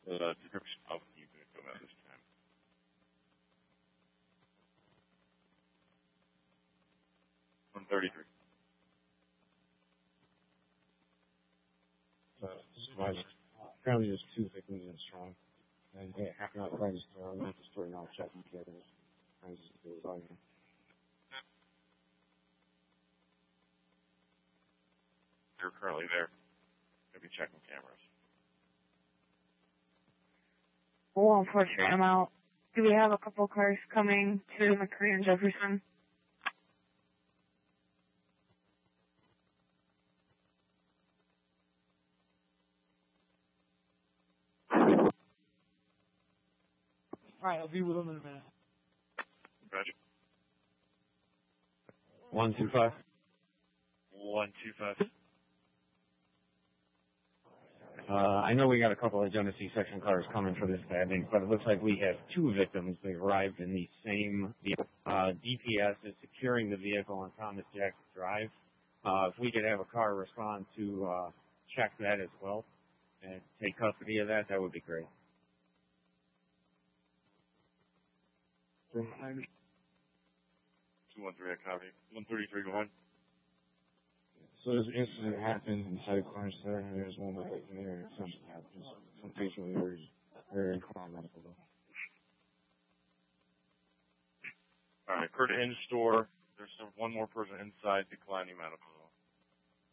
the description of the victim at this time. $133. Apparently there's two victims in Strong. And they happen out right store. I'm not the story now, checking together. They're currently there. Maybe checking cameras. Law enforcement, I'm out. Do we have a couple cars coming to McCree and Jefferson? Alright, I'll be with them in a minute. Roger. 125. 125. I know we got a couple of Genesee section cars coming for this banding, but it looks like we have two victims. They arrived in the same vehicle. DPS is securing the vehicle on Thomas Jackson Drive. If we could have a car respond to check that as well and take custody of that, that would be great. 213, I copy. 133, go ahead. So this incident happened inside Clarence there, and there's one right in there, and something happened. Some patient was very inclined. Alright, Kurt in store. There's one more person inside declining medical.